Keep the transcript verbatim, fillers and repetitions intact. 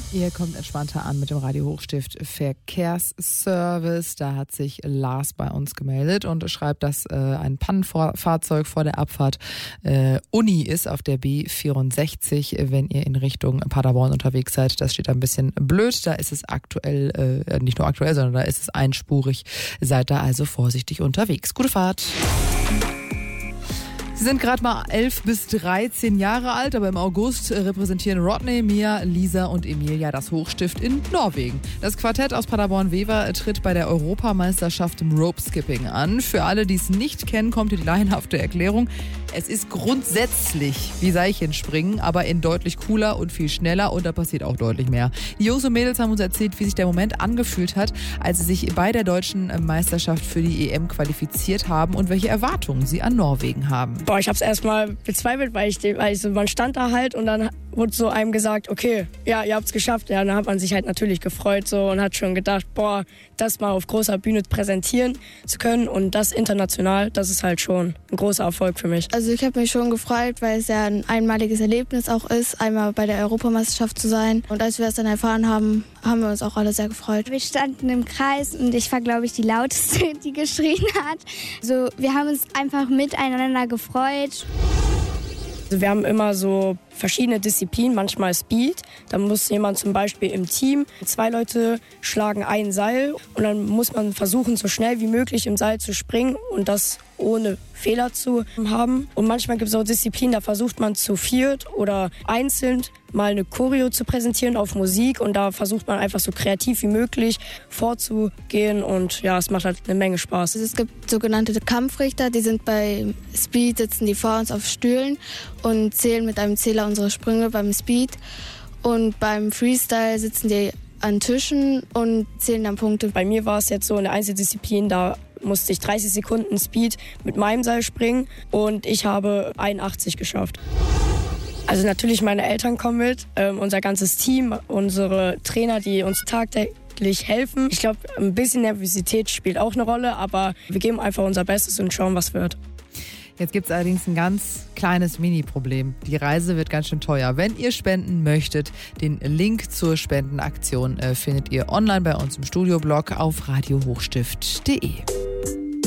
Ihr kommt entspannter an mit dem Radio Hochstift Verkehrsservice. Da hat sich Lars bei uns gemeldet und schreibt, dass äh, ein Pannenfahrzeug vor der Abfahrt äh, Uni ist auf der B vierundsechzig, wenn ihr in Richtung Paderborn unterwegs seid. Das steht ein bisschen blöd. Da ist es aktuell, äh, nicht nur aktuell, sondern da ist es einspurig. Seid da also vorsichtig unterwegs. Gute Fahrt. Sie sind gerade mal elf bis dreizehn Jahre alt, aber im August repräsentieren Rodney, Mia, Lisa und Emilia das Hochstift in Norwegen. Das Quartett aus Paderborn-Wever tritt bei der Europameisterschaft im Rope-Skipping an. Für alle, die es nicht kennen, kommt die laienhafte Erklärung. Es ist grundsätzlich wie Seilchenspringen, aber in deutlich cooler und viel schneller und da passiert auch deutlich mehr. Die Jungs und Mädels haben uns erzählt, wie sich der Moment angefühlt hat, als sie sich bei der deutschen Meisterschaft für die E M qualifiziert haben und welche Erwartungen sie an Norwegen haben. Boah, ich hab's erstmal bezweifelt, weil ich, weil ich so, man stand da halt und dann wurde so einem gesagt, okay, ja, ihr habt's geschafft. Ja, dann hat man sich halt natürlich gefreut so und hat schon gedacht, boah, das mal auf großer Bühne präsentieren zu können und das international, das ist halt schon ein großer Erfolg für mich. Also ich habe mich schon gefreut, weil es ja ein einmaliges Erlebnis auch ist, einmal bei der Europameisterschaft zu sein. Und als wir es dann erfahren haben, haben wir uns auch alle sehr gefreut. Wir standen im Kreis und ich war, glaube ich, die lauteste, die geschrien hat. Also wir haben uns einfach miteinander gefreut. Also wir haben immer so verschiedene Disziplinen, manchmal Speed. Da muss jemand zum Beispiel im Team, zwei Leute schlagen ein Seil und dann muss man versuchen, so schnell wie möglich im Seil zu springen und das ohne Fehler zu haben. Und manchmal gibt es auch Disziplinen, da versucht man zu viert oder einzeln mal eine Choreo zu präsentieren auf Musik und da versucht man einfach so kreativ wie möglich vorzugehen und ja, es macht halt eine Menge Spaß. Es gibt sogenannte Kampfrichter, die sind bei Speed, sitzen die vor uns auf Stühlen und zählen mit einem Zähler unsere Sprünge beim Speed und beim Freestyle sitzen die an Tischen und zählen dann Punkte. Bei mir war es jetzt so eine Einzeldisziplin, da musste ich dreißig Sekunden Speed mit meinem Seil springen und ich habe einundachtzig geschafft. Also natürlich meine Eltern kommen mit, ähm, unser ganzes Team, unsere Trainer, die uns tagtäglich helfen. Ich glaube, ein bisschen Nervosität spielt auch eine Rolle, aber wir geben einfach unser Bestes und schauen, was wird. Jetzt gibt es allerdings ein ganz kleines Mini-Problem. Die Reise wird ganz schön teuer. Wenn ihr spenden möchtet, den Link zur Spendenaktion äh, findet ihr online bei uns im Studioblog auf radio hochstift punkt de.